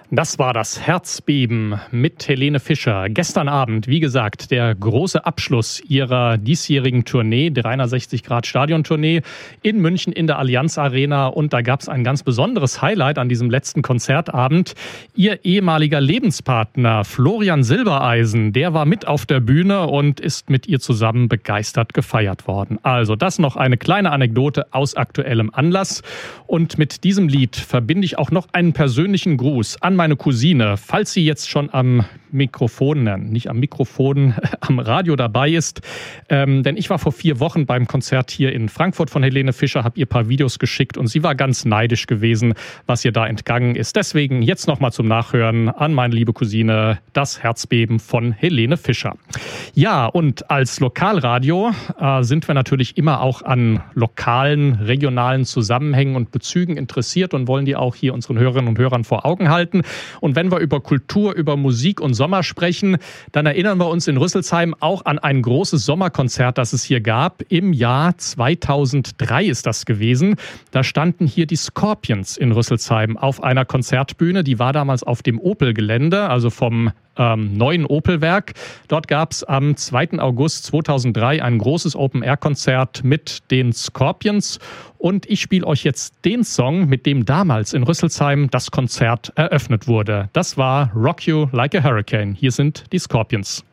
Das war das Herzbeben mit Helene Fischer. Gestern Abend, wie gesagt, der große Abschluss ihrer diesjährigen Tournee, 360-Grad-Stadiontournee in München in der Allianz Arena. Und da gab es ein ganz besonderes Highlight an diesem letzten Konzertabend. Ihr ehemaliger Lebenspartner Florian Silbereisen, der war mit auf der Bühne und ist mit ihr zusammen begeistert gefeiert worden. Also das noch eine kleine Anekdote aus aktuellem Anlass. Und mit diesem Lied verbinde ich auch noch einen persönlichen Gruß an meine Cousine, falls sie jetzt schon am Mikrofon, nicht am Mikrofon, am Radio dabei ist. Denn ich war vor 4 Wochen beim Konzert hier in Frankfurt von Helene Fischer, habe ihr ein paar Videos geschickt und sie war ganz neidisch gewesen, was ihr da entgangen ist. Deswegen jetzt nochmal zum Nachhören an meine liebe Cousine, das Herzbeben von Helene Fischer. Ja, und als Lokalradio sind wir natürlich immer auch an lokalen, regionalen Zusammenhängen und Bezügen interessiert und wollen die auch hier unseren Hörerinnen und Hörern vor Augen halten. Und wenn wir über Kultur, über Musik und Sommer sprechen, dann erinnern wir uns in Rüsselsheim auch an ein großes Sommerkonzert, das es hier gab. Im Jahr 2003 ist das gewesen. Da standen hier die Scorpions in Rüsselsheim auf einer Konzertbühne. Die war damals auf dem Opel-Gelände, also vom neuen Opel-Werk. Dort gab es am 2. August 2003 ein großes Open-Air-Konzert mit den Scorpions. Und ich spiele euch jetzt den Song, mit dem damals in Rüsselsheim das Konzert eröffnet wurde. Das war Rock You Like a Hurricane. Hier sind die Scorpions.